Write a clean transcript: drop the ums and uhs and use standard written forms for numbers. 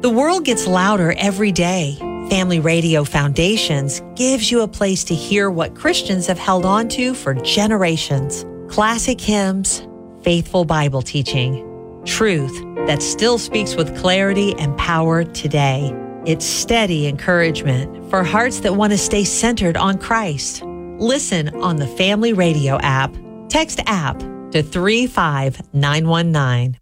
The world gets louder every day. Family Radio Foundations gives you a place to hear what Christians have held on to for generations. Classic hymns, faithful Bible teaching, truth that still speaks with clarity and power today. It's steady encouragement for hearts that want to stay centered on Christ. Listen on the Family Radio app. Text app to 35919.